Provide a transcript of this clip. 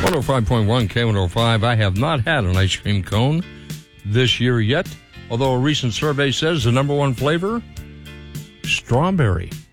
105.1 K105. I have not had an ice cream cone this year yet, although a recent survey says the number one flavor, strawberry.